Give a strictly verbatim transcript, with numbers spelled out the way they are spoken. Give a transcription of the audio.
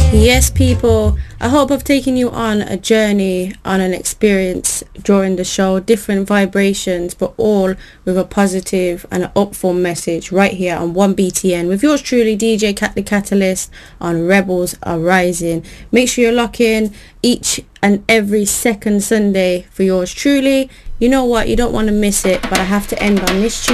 Yes, people, I hope I've taken you on a journey, on an experience during the show, different vibrations, but all with a positive and an upful message right here on one B T N with yours truly, D J Cat the Catalyst on Rebels Are Rising. Make sure you lock in each and every second Sunday for yours truly. You know what? You don't want to miss it, but I have to end on this tune.